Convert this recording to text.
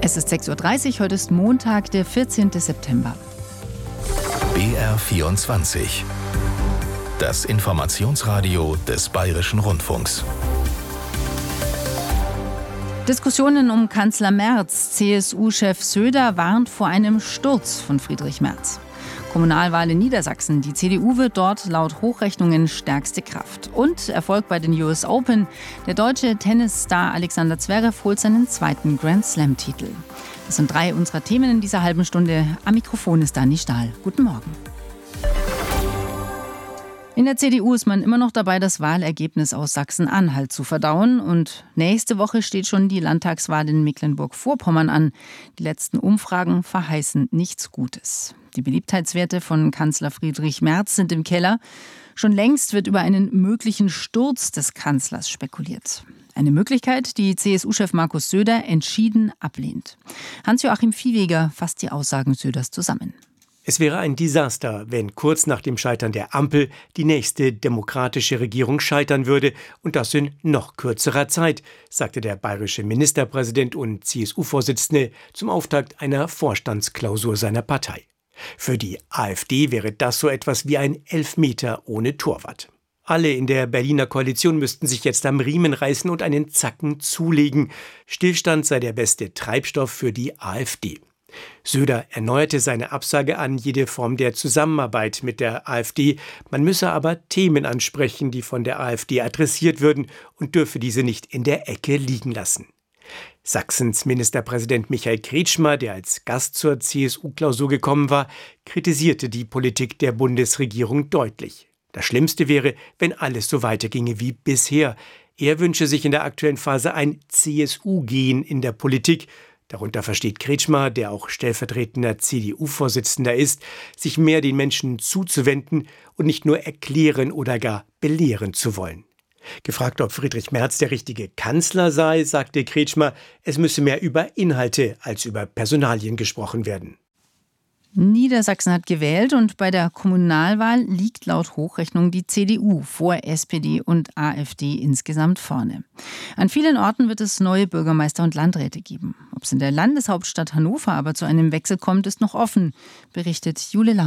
Es ist 6.30 Uhr, heute ist Montag, der 14. September. BR24. Das Informationsradio des Bayerischen Rundfunks. Diskussionen um Kanzler Merz. CSU-Chef Söder warnt vor einem Sturz von Friedrich Merz. Kommunalwahl in Niedersachsen. Die CDU wird dort laut Hochrechnungen stärkste Kraft. Und Erfolg bei den US Open. Der deutsche Tennisstar Alexander Zverev holt seinen zweiten Grand-Slam-Titel. Das sind 3 unserer Themen in dieser halben Stunde. Am Mikrofon ist Dani Stahl. Guten Morgen. In der CDU ist man immer noch dabei, das Wahlergebnis aus Sachsen-Anhalt zu verdauen. Und nächste Woche steht schon die Landtagswahl in Mecklenburg-Vorpommern an. Die letzten Umfragen verheißen nichts Gutes. Die Beliebtheitswerte von Kanzler Friedrich Merz sind im Keller. Schon längst wird über einen möglichen Sturz des Kanzlers spekuliert. Eine Möglichkeit, die CSU-Chef Markus Söder entschieden ablehnt. Hans-Joachim Viehweger fasst die Aussagen Söders zusammen. Es wäre ein Desaster, wenn kurz nach dem Scheitern der Ampel die nächste demokratische Regierung scheitern würde und das in noch kürzerer Zeit, sagte der bayerische Ministerpräsident und CSU-Vorsitzende zum Auftakt einer Vorstandsklausur seiner Partei. Für die AfD wäre das so etwas wie ein Elfmeter ohne Torwart. Alle in der Berliner Koalition müssten sich jetzt am Riemen reißen und einen Zacken zulegen. Stillstand sei der beste Treibstoff für die AfD. Söder erneuerte seine Absage an jede Form der Zusammenarbeit mit der AfD. Man müsse aber Themen ansprechen, die von der AfD adressiert würden und dürfe diese nicht in der Ecke liegen lassen. Sachsens Ministerpräsident Michael Kretschmer, der als Gast zur CSU-Klausur gekommen war, kritisierte die Politik der Bundesregierung deutlich. Das Schlimmste wäre, wenn alles so weiterginge wie bisher. Er wünsche sich in der aktuellen Phase ein CSU-Gen in der Politik. Darunter versteht Kretschmer, der auch stellvertretender CDU-Vorsitzender ist, sich mehr den Menschen zuzuwenden und nicht nur erklären oder gar belehren zu wollen. Gefragt, ob Friedrich Merz der richtige Kanzler sei, sagte Kretschmer, es müsse mehr über Inhalte als über Personalien gesprochen werden. Niedersachsen hat gewählt und bei der Kommunalwahl liegt laut Hochrechnung die CDU vor SPD und AfD insgesamt vorne. An vielen Orten wird es neue Bürgermeister und Landräte geben. Ob es in der Landeshauptstadt Hannover aber zu einem Wechsel kommt, ist noch offen, berichtet Jule Lamp.